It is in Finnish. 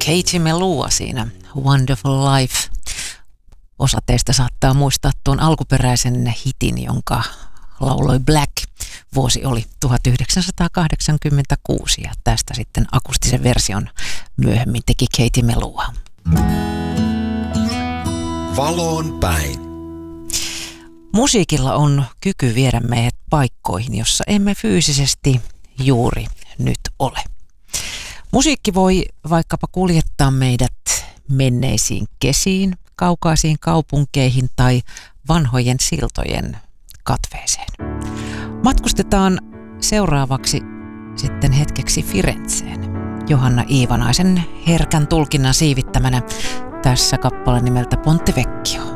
Katie Melua siinä Wonderful Life. Osa teistä saattaa muistaa tuon alkuperäisen hitin, jonka lauloi Black. Vuosi oli 1986 ja tästä sitten akustisen version myöhemmin teki Katie Melua. Valoon päin. Musiikilla on kyky viedä meidät paikkoihin, jossa emme fyysisesti juuri nyt ole. Musiikki voi vaikkapa kuljettaa meidät menneisiin kesiin, kaukaisiin kaupunkeihin tai vanhojen siltojen katveeseen. Matkustetaan seuraavaksi sitten hetkeksi Firenzeen. Johanna Iivanaisen herkän tulkinnan siivittämänä tässä kappale nimeltä Ponte Vecchio.